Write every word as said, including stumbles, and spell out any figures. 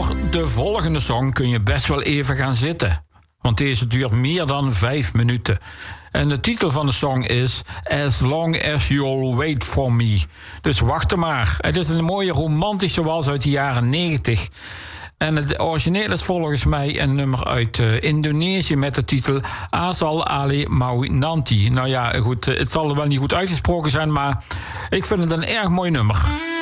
Voor de volgende song kun je best wel even gaan zitten. Want deze duurt meer dan vijf minuten. En de titel van de song is As Long As You'll Wait For Me. Dus wacht er maar. Het is een mooie romantische wals uit de jaren negentig. En het origineel is volgens mij een nummer uit uh, Indonesië met de titel Asal Ali Mau Nanti. Nou ja, goed, het zal wel niet goed uitgesproken zijn, maar ik vind het een erg mooi nummer.